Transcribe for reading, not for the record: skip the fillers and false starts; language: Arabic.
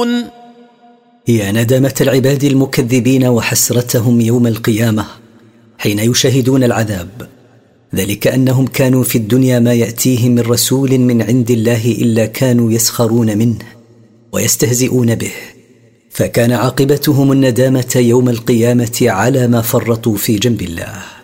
يعملون. هي ندامة العباد المكذبين وحسرتهم يوم القيامة حين يشاهدون العذاب، ذلك أنهم كانوا في الدنيا ما يأتيهم من رسول من عند الله إلا كانوا يسخرون منه ويستهزئون به، فكان عاقبتهم الندامة يوم القيامة على ما فرطوا في جنب الله.